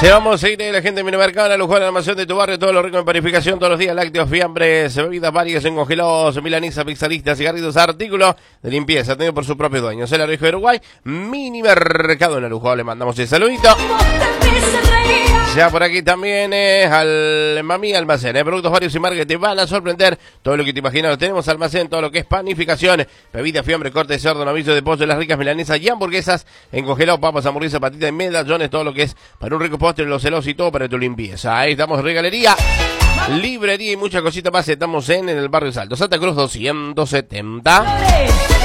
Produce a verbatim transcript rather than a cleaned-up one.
Llevamos aceite de la gente de Minimercado, la lujosa almacén de tu barrio, todo lo rico en panificación todos los días, lácteos, fiambres, bebidas varias en congelados, milanesas, pizzaristas, cigarritos, artículos de limpieza, tenido por su propio dueño. Es el Arrijo de Uruguay, Minimercado en la lujosa, le mandamos el saludito. Ya por aquí también es al Mami Almacén, ¿eh? Productos varios y marcas que te van a sorprender. Todo lo que te imaginas, tenemos almacén, todo lo que es panificación, bebidas, fiambre, corte de cerdo, novillo de pollo, las ricas milanesas y hamburguesas en congelado, papas, hamburguesas, patitas y medallones, todo lo que es para un rico postre, los celos y todo para tu limpieza. Ahí estamos, regalería, librería y muchas cositas más. Estamos en, en el barrio Salto, Santa Cruz doscientos setenta.